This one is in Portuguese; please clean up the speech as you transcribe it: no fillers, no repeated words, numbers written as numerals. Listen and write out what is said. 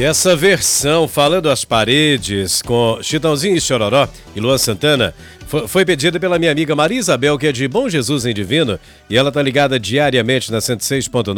E essa versão, Falando às Paredes, com Chitãozinho e Chororó e Luan Santana, foi pedida pela minha amiga Maria Isabel, que é de Bom Jesus em Divino, e ela tá ligada diariamente na 106.9.